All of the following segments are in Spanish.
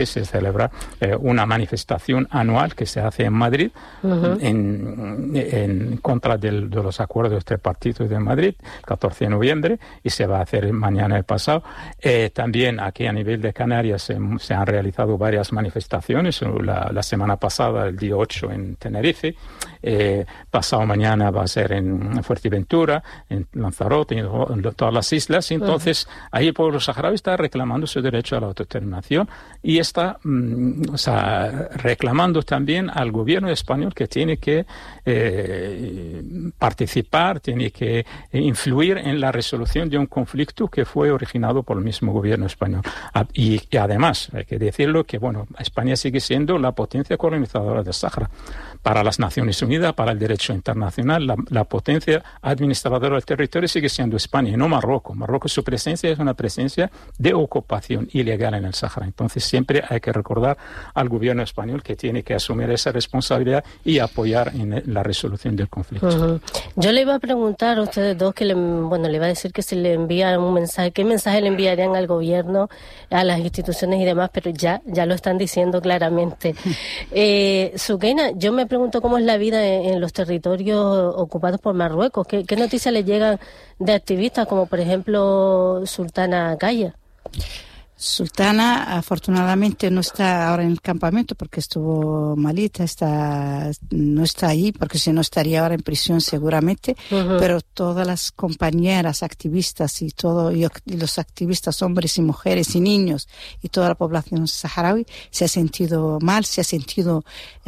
se celebra una manifestación anual que se hace en Madrid en contra de los acuerdos tripartitos de Madrid, 14 de noviembre, y se va a hacer mañana y pasado. También aquí a nivel de Canarias se han realizado varias manifestaciones. La semana pasada, el día 8 en Tenerife, pasado mañana va a ser en Fuerteventura, en Lanzarote, en todas las islas. Entonces, ahí el pueblo saharaui está reclamando su derecho a la autodeterminación y está reclamando también al gobierno español que tiene que participar, tiene que influir en la resolución de un conflicto que fue originado por el mismo gobierno español. Y además, hay que decirlo que, España sigue siendo la potencia colonizadora del Sáhara. Para las Naciones Unidas, para el derecho internacional, la potencia administradora del territorio sigue siendo España y no Marruecos. Marruecos, su presencia es una presencia de ocupación ilegal en el Sáhara. Entonces, siempre hay que recordar al gobierno español que tiene que asumir esa responsabilidad y apoyar en la resolución del conflicto. Yo le iba a preguntar a ustedes dos que le iba a decir que si le envían un mensaje, ¿qué mensaje le enviarían al gobierno, a las instituciones y demás? Pero ya lo están diciendo claramente. Sukeina, yo me pregunto cómo es la vida en los territorios ocupados por Marruecos. ¿Qué noticias le llegan de activistas como, por ejemplo, Sultana Kaya? Sultana, afortunadamente, no está ahora en el campamento porque estuvo malita, no está ahí porque si no estaría ahora en prisión seguramente, pero todas las compañeras activistas y los activistas hombres y mujeres y niños y toda la población saharaui se ha sentido mal, se ha sentido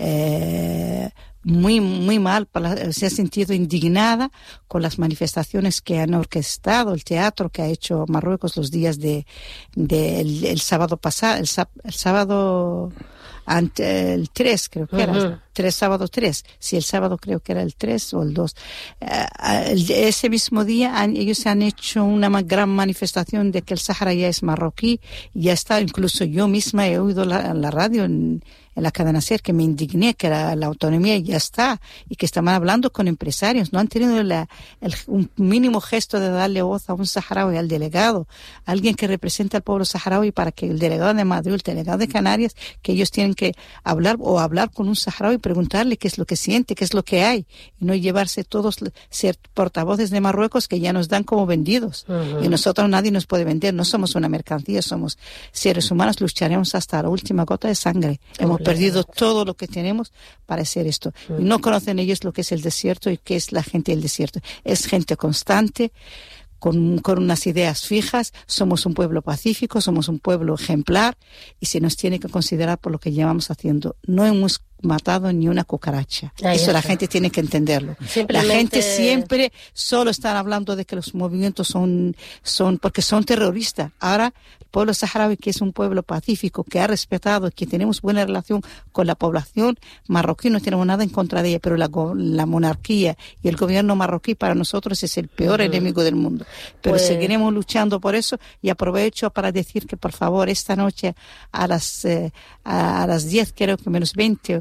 muy mal, se ha sentido indignada con las manifestaciones que han orquestado el teatro que ha hecho Marruecos los días el sábado pasado, el sábado el 3 creo que era, sábado 3, sí, el sábado creo que era el 3 o el 2. Ese mismo día ellos han hecho una gran manifestación de que el Sáhara ya es marroquí, ya está, incluso yo misma he oído la radio en la cadena SER que me indigné que la autonomía ya está y que estaban hablando con empresarios, no han tenido un mínimo gesto de darle voz a un saharaui, al delegado, alguien que representa al pueblo saharaui, para que el delegado de Madrid, el delegado de Canarias, que ellos tienen que hablar con un saharaui y preguntarle qué es lo que siente, qué es lo que hay, y no llevarse todos, ser portavoces de Marruecos que ya nos dan como vendidos. Y nosotros nadie nos puede vender, no somos una mercancía, somos seres humanos, lucharemos hasta la última gota de sangre. Hemos perdido todo lo que tenemos para hacer esto. Y no conocen ellos lo que es el desierto y qué es la gente del desierto. Es gente constante, con unas ideas fijas, somos un pueblo pacífico, somos un pueblo ejemplar y se nos tiene que considerar por lo que llevamos haciendo. No hemos matado ni una cucaracha. Eso la gente tiene que entenderlo. La gente siempre solo está hablando de que los movimientos son porque son terroristas. Ahora, el pueblo saharaui, que es un pueblo pacífico, que ha respetado, que tenemos buena relación con la población marroquí, no tenemos nada en contra de ella, pero la monarquía y el gobierno marroquí para nosotros es el peor enemigo del mundo. Pero seguiremos luchando por eso, y aprovecho para decir que, por favor, esta noche a las 10, creo que menos 20,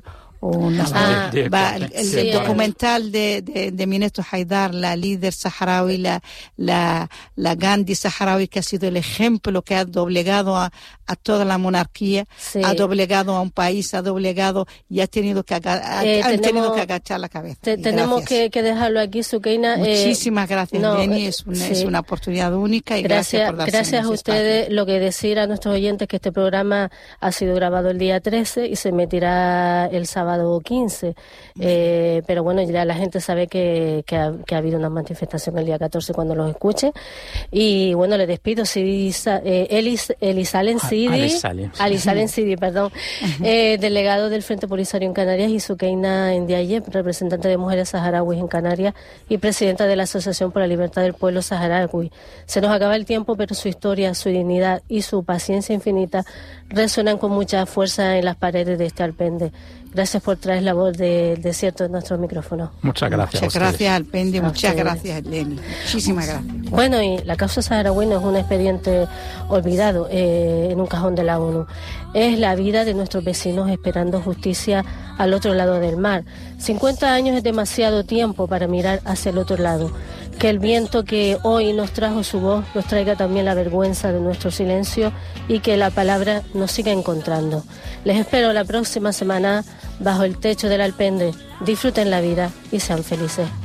el documental de Mineto Haidar, la líder saharaui, la Gandhi saharaui, que ha sido el ejemplo, que ha doblegado a toda la monarquía, ha doblegado a un país, ha doblegado y han tenido que agachar la cabeza. Tenemos que dejarlo aquí, Sukeina. Muchísimas gracias, Jenny, es una oportunidad única y gracias por darse gracias a ustedes. Lo que decir a nuestros oyentes que este programa ha sido grabado el día 13 y se emitirá el sábado 15, pero bueno, ya la gente sabe que ha habido una manifestación el día 14 cuando los escuche. Y bueno, le despido. Elisalen Sidi, perdón, delegado del Frente Polisario en Canarias, y Sukeina Ndiaye, representante de mujeres saharauis en Canarias y presidenta de la Asociación por la Libertad del Pueblo Saharaui. Se nos acaba el tiempo, pero su historia, su dignidad y su paciencia infinita resuenan con mucha fuerza en las paredes de este alpende. Gracias por traer la voz del desierto en nuestro micrófono. Muchas gracias. Muchas gracias, Alpende. Muchas gracias, Lenny. Muchísimas gracias. Bueno, y la causa saharaui no es un expediente olvidado en un cajón de la ONU. Es la vida de nuestros vecinos esperando justicia al otro lado del mar. 50 años es demasiado tiempo para mirar hacia el otro lado. Que el viento que hoy nos trajo su voz nos traiga también la vergüenza de nuestro silencio y que la palabra nos siga encontrando. Les espero la próxima semana bajo el techo del Alpendre. Disfruten la vida y sean felices.